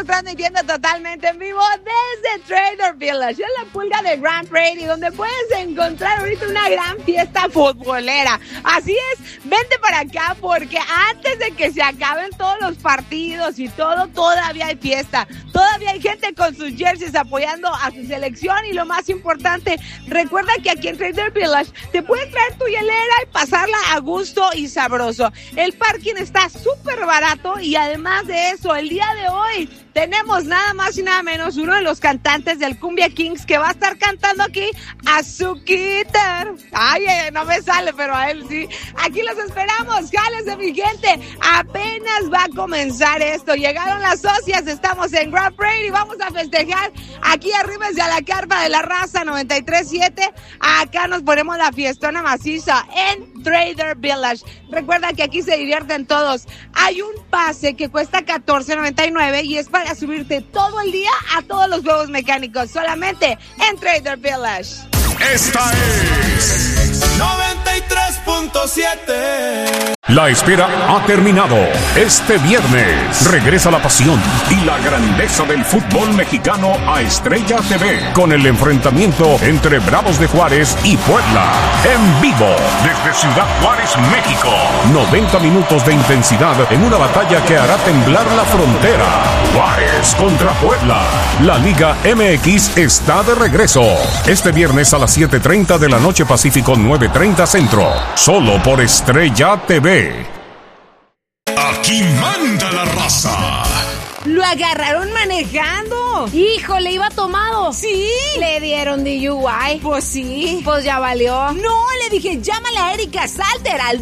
transmitiendo totalmente en vivo desde Trader Village, en la pulga de Grand Prairie, donde puedes encontrar ahorita una gran fiesta futbolera. Así es, vente para acá porque antes de que se acaben todos los partidos y todo, todavía hay fiesta. Todavía hay gente con sus jerseys apoyando a su selección y lo más importante, recuerda que aquí en Trader Village te puedes traer tu hielera y pasarla a gusto y sabroso. El parking está súper barato y además de eso, el día de hoy tenemos nada más y nada menos uno de los cantantes del Cumbia Kings que va a estar cantando aquí Azuquita. Ay, no me sale, pero a él sí. Aquí los esperamos, jálese mi gente. Apenas va a comenzar esto. Llegaron las socias, estamos en Grand Prairie y vamos a festejar aquí arriba desde la carpa de la raza 93.7. Acá nos ponemos la fiestona maciza en Trader Village. Recuerda que aquí se divierten todos. Hay un pase que cuesta $14.99 y es para subirte todo el día a todos los juegos mecánicos, solamente en Trader Village. Esta es 93.7. La espera ha terminado. Este viernes regresa la pasión y la grandeza del fútbol mexicano a Estrella TV con el enfrentamiento entre Bravos de Juárez y Puebla. En vivo desde Ciudad Juárez, México. 90 minutos de intensidad en una batalla que hará temblar la frontera. Juárez contra Puebla. La Liga MX está de regreso. Este viernes a las 7:30 de la noche Pacífico, 9:30 Centro. Solo por Estrella TV. Aquí manda la raza. Lo agarraron manejando. Híjole, iba tomado. ¿Sí? ¿Le dieron DUI? Pues sí. Pues ya valió. No, le dije, llámale a Erika Salter al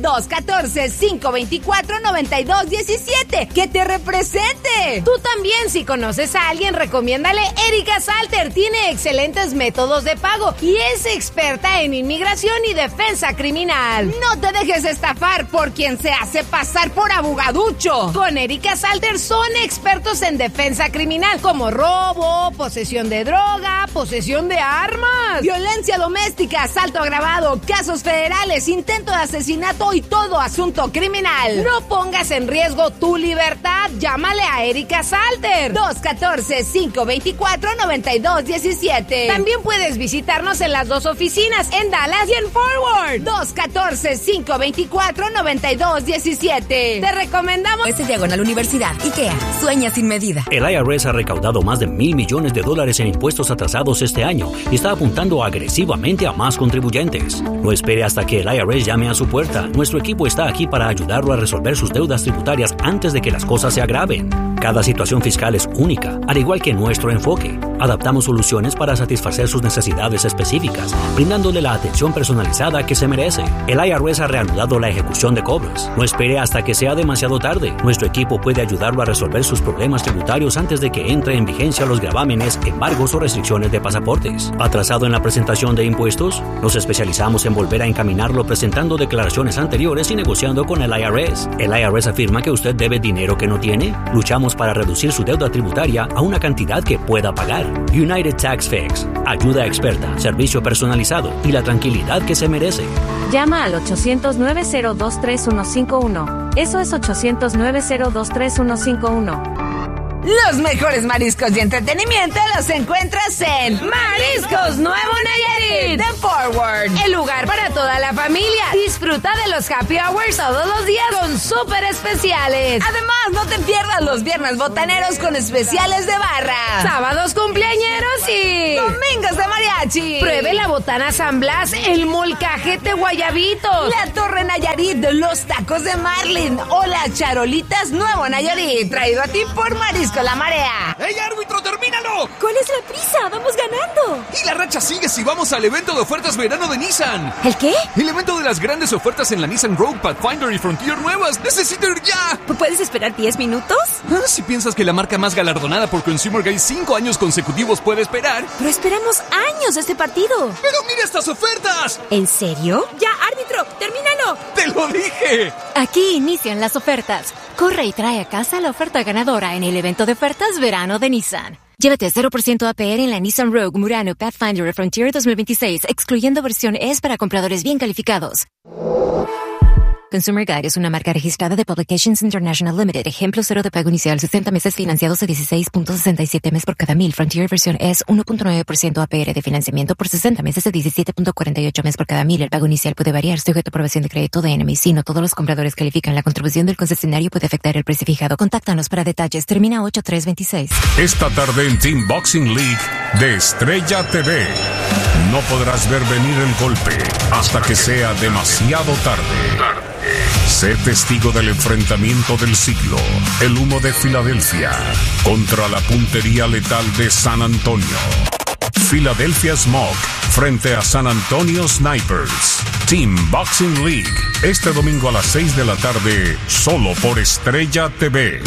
214-524-9217. ¡Que te represente! Tú también, si conoces a alguien, recomiéndale Erika Salter. Tiene excelentes métodos de pago y es experta en inmigración y defensa criminal. No te dejes estafar por quien se hace pasar por abogaducho. Con Erika Salter son expertos en defensa criminal, como robo, posesión de droga, posesión de armas, violencia doméstica, asalto agravado, casos federales, intento de asesinato y todo asunto criminal. No pongas en riesgo tu libertad. Llámale a Erika Salter. 214-524-9217. También puedes visitarnos en las dos oficinas, en Dallas y en Forward. 214-524-9217. Te recomendamos Diagonal Universidad. IKEA. Sueña sin medida. El IRS ha recaudado más de $1,000 millones en impuestos atrasados este año y está apuntando agresivamente a más contribuyentes. No espere hasta que el IRS llame a su puerta. Nuestro equipo está aquí para ayudarlo a resolver sus deudas tributarias antes de que las cosas se agraven. Cada situación fiscal es única, al igual que nuestro enfoque. Adaptamos soluciones para satisfacer sus necesidades específicas, brindándole la atención personalizada que se merece. El IRS ha reanudado la ejecución de cobros. No espere hasta que sea demasiado tarde. Nuestro equipo puede ayudarlo a resolver sus problemas tributarios antes de que entre en vigencia los gravámenes, embargos o restricciones de pasaportes. ¿Atrasado en la presentación de impuestos? Nos especializamos en volver a encaminarlo presentando declaraciones anteriores y negociando con el IRS. ¿El IRS afirma que usted debe dinero que no tiene? Luchamos para reducir su deuda tributaria a una cantidad que pueda pagar. United Tax Fix. Ayuda experta, servicio personalizado y la tranquilidad que se merece. Llama al 800-902-3151. Eso es 800-902-3151. Los mejores mariscos y entretenimiento los encuentras en Mariscos Nuevo Nayarit de Forward. El lugar para toda la familia. Disfruta de los happy hours todos los días con súper especiales. Además, no te pierdas los viernes botaneros con especiales de barra. Sábados cumpleañeros y domingos de mariachi. Pruebe la botana San Blas, el molcajete guayabito, la Torre Nayarit, los tacos de Marlin o las charolitas Nuevo Nayarit. Traído a ti por Mariscos La Marea. ¡Ey, árbitro, termínalo! ¿Cuál es la prisa? ¡Vamos ganando! Y la racha sigue si vamos al evento de ofertas verano de Nissan. ¿El qué? El evento de las grandes ofertas en la Nissan Rogue, Pathfinder y Frontier nuevas. ¡Necesito ir ya! ¿Puedes esperar 10 minutos? Si piensas que la marca más galardonada por Consumer Guide 5 años consecutivos puede esperar. Pero esperamos años de este partido. ¡Pero mira estas ofertas! ¿En serio? ¡Ya, árbitro! ¡Termínalo! ¡Te lo dije! Aquí inician las ofertas. Corre y trae a casa la oferta ganadora en el evento de ofertas verano de Nissan. Llévate 0% APR en la Nissan Rogue, Murano, Pathfinder y Frontier 2026, excluyendo versión S para compradores bien calificados. Consumer Guide es una marca registrada de Publications International Limited. Ejemplo 0 de pago inicial, 60 meses financiados a 16.67 mes por cada 1000. Frontier versión es 1.9% APR de financiamiento por 60 meses a 17.48 mes por cada 1000. El pago inicial puede variar, sujeto a aprobación de crédito de NMC. No todos los compradores califican. La contribución del concesionario puede afectar el precio fijado. Contáctanos para detalles. Termina 8326. Esta tarde en Team Boxing League de Estrella TV. No podrás ver venir el golpe hasta que sea demasiado tarde. Sé testigo del enfrentamiento del siglo. El humo de Filadelfia contra la puntería letal de San Antonio. Philadelphia Smoke frente a San Antonio Snipers. Team Boxing League. Este domingo a las 6 de la tarde, solo por Estrella TV.